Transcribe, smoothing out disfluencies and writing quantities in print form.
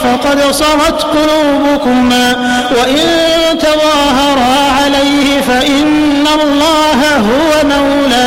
فقد صغت قلوبكما وإن تظاهرا عليه فإن الله هو مولاه